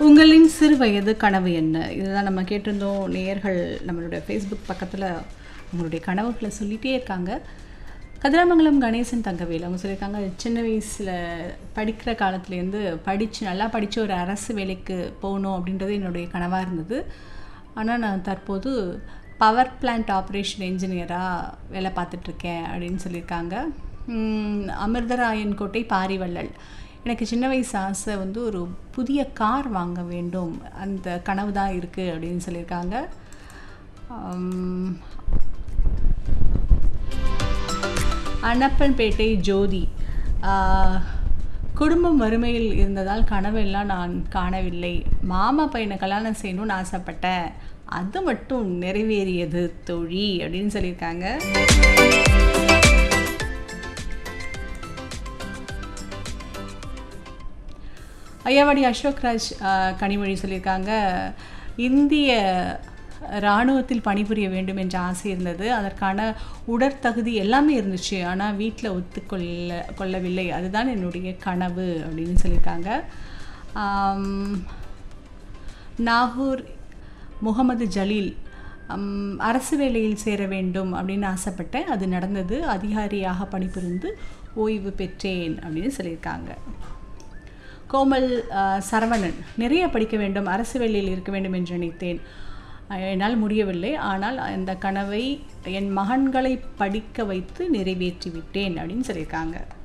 உங்களின் சிறு வயது கனவு என்ன? இதுதான் நம்ம கேட்டிருந்தோம். நேயர்கள் நம்மளுடைய ஃபேஸ்புக் பக்கத்தில் உங்களுடைய கனவுகளை சொல்லிகிட்டே இருக்காங்க. கதிராமங்கலம் கணேசன் தங்கவேல் அவங்க சொல்லியிருக்காங்க, சின்ன வயசில் படிக்கிற காலத்துலேருந்து நல்லா படித்து ஒரு அரசு வேலைக்கு போகணும் அப்படின்றது என்னுடைய கனவாக இருந்தது. ஆனால் நான் தற்போது பவர் பிளான்ட் ஆப்ரேஷன் என்ஜினியராக வேலை பார்த்துட்ருக்கேன் அப்படின்னு சொல்லியிருக்காங்க. அமிர்தராயன் கோட்டை பாரிவள்ளல், எனக்கு சின்ன வயசு ஆசை ஒரு புதிய கார் வாங்க வேண்டும், அந்த கனவு தான் இருக்குது அப்படின்னு சொல்லியிருக்காங்க. அன்னப்பன்பேட்டை ஜோதி, குடும்பம் வறுமையில் இருந்ததால் கனவெல்லாம் நான் காணவில்லை. மாமா பையனை கல்யாணம் செய்யணும்னு ஆசைப்பட்டேன், அது மட்டும் நிறைவேறியது தோழி அப்படின்னு சொல்லியிருக்காங்க. ஐயாவாடி அசோக்ராஜ் கனிமொழி சொல்லியிருக்காங்க, இந்திய இராணுவத்தில் பணிபுரிய வேண்டும் என்ற ஆசை இருந்தது. அதற்கான உடற்தகுதி எல்லாமே இருந்துச்சு, ஆனால் வீட்டில் கொள்ளவில்லை. அதுதான் என்னுடைய கனவு அப்படின்னு சொல்லியிருக்காங்க. நாகூர் முகமது ஜலீல், அரசு வேலையில் சேர வேண்டும் அப்படின்னு ஆசைப்பட்டேன், அது நடந்தது. அதிகாரியாக பணிபுரிந்து ஓய்வு பெற்றேன் அப்படின்னு சொல்லியிருக்காங்க. கோமல் சரவணன், நிறைய படிக்க வேண்டும், அரசு வேலையில் இருக்க வேண்டும் என்று நினைத்தேன், என்னால் முடியவில்லை. ஆனால் அந்த கனவை என் மகன்களை படிக்க வைத்து நிறைவேற்றி விட்டேன் அப்படின்னு சொல்லியிருக்காங்க.